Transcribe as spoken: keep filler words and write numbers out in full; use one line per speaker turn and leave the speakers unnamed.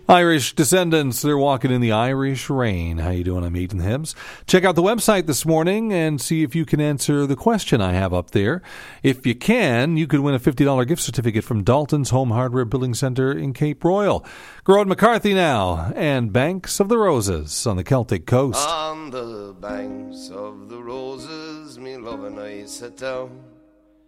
Irish descendants, they're walking in the Irish rain. How you doing? I'm Ethan Hibbs. Check out the website this morning and see if you can answer the question I have up there. If you can, you could win a fifty dollars gift certificate from Dalton's Home Hardware Building Center in Cape Royal. Gerard McCarthy now, and Banks of the Roses on the Celtic Coast.
On the banks of the roses, me love and I sit down.